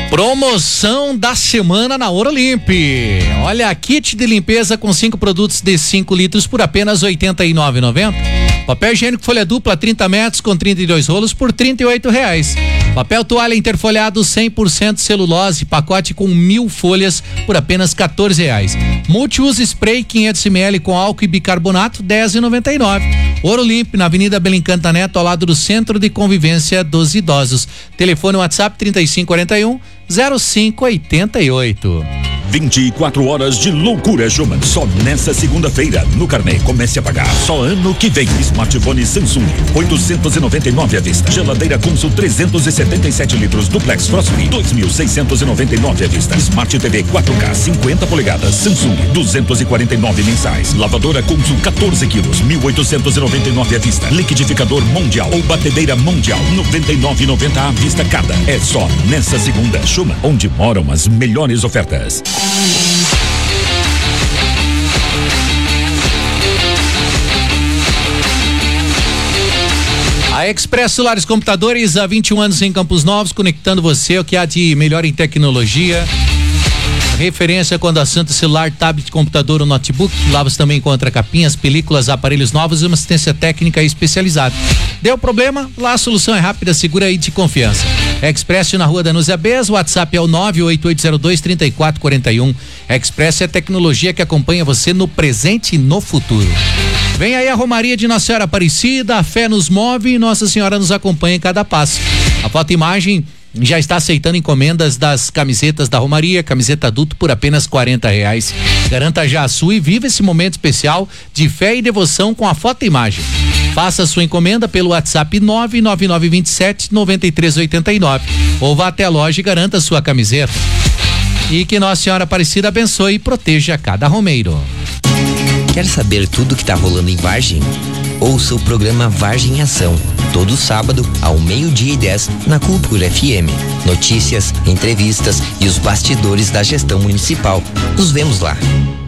Promoção da semana na Ouro-Limp. Olha, kit de limpeza com 5 produtos de 5 litros por apenas R$ 89,90. Papel higiênico folha dupla 30 metros com 32 rolos por R$ 38,00. Papel toalha interfolhado 100% celulose, pacote com 1.000 folhas por apenas R$ 14,00. Multiuso spray 500 ml com álcool e bicarbonato R$ 10,99. Ouro-Limp na Avenida Belincanta Neto, ao lado do Centro de Convivência dos Idosos. Telefone WhatsApp 3541-0588. 24 horas de loucura, Schumann. Só nessa segunda-feira, no Carnê. Comece a pagar. Só ano que vem. Smartphone Samsung, 899 à vista. Geladeira Consul 377 litros Duplex Frost-Free, 2.699 à vista. Smart TV 4K 50 polegadas Samsung, 249 mensais. Lavadora Consul 14 quilos, 1.899 à vista. Liquidificador Mundial ou batedeira Mundial, 99,90 à vista cada. É só nessa segunda, Schumann, onde moram as melhores ofertas. A Express Celulares Computadores, há 21 anos em Campos Novos, conectando você ao que há de melhor em tecnologia. Referência quando assunto celular, tablet, computador ou notebook. Lá você também encontra capinhas, películas, aparelhos novos e uma assistência técnica especializada. Deu problema? Lá a solução é rápida, segura e de confiança. Express na Rua Danúzia Bez, o WhatsApp é o 98802-3441. Express é tecnologia que acompanha você no presente e no futuro. Vem aí a Romaria de Nossa Senhora Aparecida, a fé nos move e Nossa Senhora nos acompanha em cada passo. A foto-imagem já está aceitando encomendas das camisetas da Romaria, camiseta adulto por apenas R$ 40. Garanta já a sua e viva esse momento especial de fé e devoção com a foto-imagem. Faça sua encomenda pelo WhatsApp 99927-9389 ou vá até a loja e garanta a sua camiseta. E que Nossa Senhora Aparecida abençoe e proteja cada romeiro. Quer saber tudo que tá rolando em Vargem? Ouça o programa Vargem em Ação, todo sábado ao 12:10 na Cultura FM. Notícias, entrevistas e os bastidores da gestão municipal. Nos vemos lá.